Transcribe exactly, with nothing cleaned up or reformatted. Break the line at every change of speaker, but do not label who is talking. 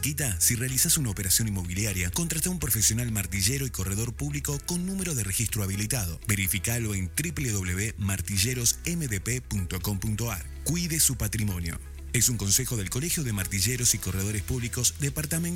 Quita, si realizas una operación inmobiliaria, contrata a un profesional martillero y corredor público con número de registro habilitado. Verificalo en doble u doble u doble u punto martilleros m d p punto com punto a r. Cuide su patrimonio. Es un consejo del Colegio de Martilleros y Corredores Públicos, Departamento